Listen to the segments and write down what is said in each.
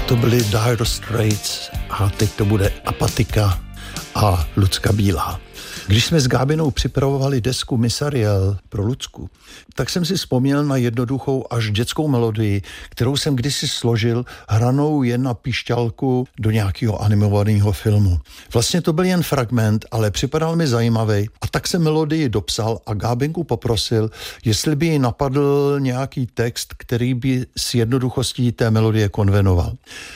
To byly Dire Straits a teď to bude Apatika a Lucka Bílá. Když jsme s Gábinou připravovali desku Miss Ariel pro Lucku, tak jsem si vzpomněl na jednoduchou až dětskou melodii, kterou jsem kdysi složil hranou jen na píšťalku do nějakého animovaného filmu. Vlastně to byl jen fragment, ale připadal mi zajímavý a tak jsem melodii dopsal a Gábinku poprosil, jestli by jí napadl nějaký text, který by s jednoduchostí té melodie konvenoval.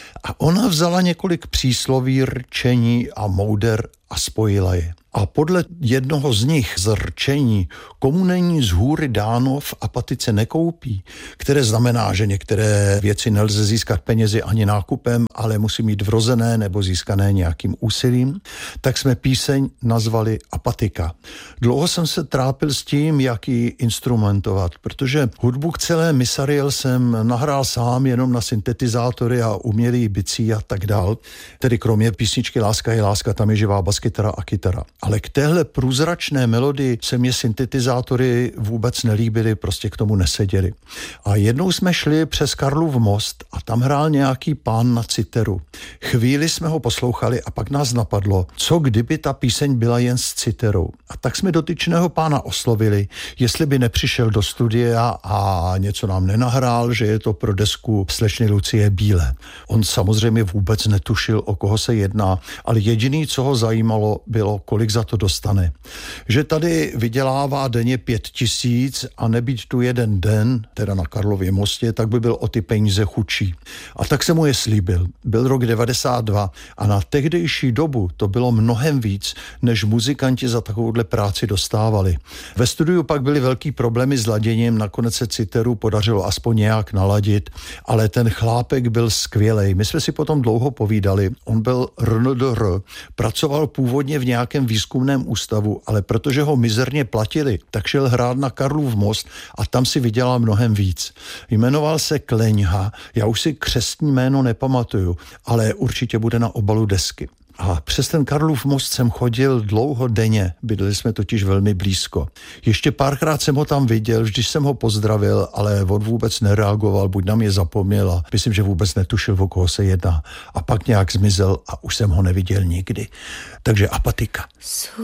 A ona vzala několik přísloví, rčení a mouder a spojila je. A podle jednoho z nich z rčení, komu není z hůry dáno, v apatice nekoupí, které znamená, že některé věci nelze získat penězi ani nákupem, ale musí mít vrozené nebo získané nějakým úsilím, tak jsme píseň nazvali Apatika. Dlouho jsem se trápil s tím, jak ji instrumentovat, protože hudbu k celé Miss Ariel jsem nahrál sám jenom na syntetizátory a umělý bicí a tak dál. Tedy kromě písničky Láska je láska, tam je živá baskytara a kytara. Ale k téhle průzračné melodii se mě syntetizátory vůbec nelíbily, prostě k tomu neseděly. A jednou jsme šli přes Karlův most a tam hrál nějaký pán na citeru. Chvíli jsme ho poslouchali a pak nás napadlo, co kdyby ta píseň byla jen s citerou. A tak jsme dotyčného pána oslovili, jestli by nepřišel do studia a něco nám nenahrál, že je to pro desku slečny Lucie Bílé. On samozřejmě vůbec netušil, o koho se jedná, ale jediný, co ho zajímalo, bylo, kolik za to dostane. Že tady vydělává denně 5 000 a nebýt tu jeden den, teda na Karlově mostě, tak by byl o ty peníze chudší. A tak se mu je slíbil. Byl rok 92 a na tehdejší dobu to bylo mnohem víc, než muzikanti za takovouhle práci dostávali. Ve studiu pak byly velký problémy s laděním, nakonec se citeru podařilo aspoň nějak naladit, ale ten chlápek byl skvělej. My jsme si potom dlouho povídali. On byl RNDR, pracoval původně v nějakém výzkumném ústavu, ale protože ho mizerně platili, tak šel hrát na Karlův most a tam si vydělal mnohem víc. Jmenoval se Kleňha, já už si křestní jméno nepamatuju, ale určitě bude na obalu desky. A přes ten Karlův most jsem chodil dlouho denně, bydleli jsme totiž velmi blízko. Ještě párkrát jsem ho tam viděl, vždyť jsem ho pozdravil, ale on vůbec nereagoval, buď na mě zapomněl a myslím, že vůbec netušil, o koho se jedná. A pak nějak zmizel a už jsem ho neviděl nikdy. Takže Apatika.